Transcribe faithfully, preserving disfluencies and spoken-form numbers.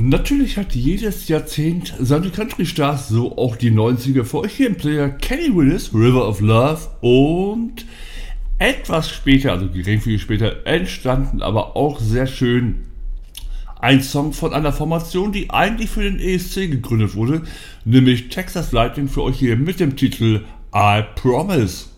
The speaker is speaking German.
Natürlich hat jedes Jahrzehnt seine Country-Stars, so auch die neunziger. Für euch hier im Player Kenny Willis, River of Love, und etwas später, also geringfügig später, entstanden, aber auch sehr schön, ein Song von einer Formation, die eigentlich für den E S C gegründet wurde, nämlich Texas Lightning, für euch hier mit dem Titel I Promise.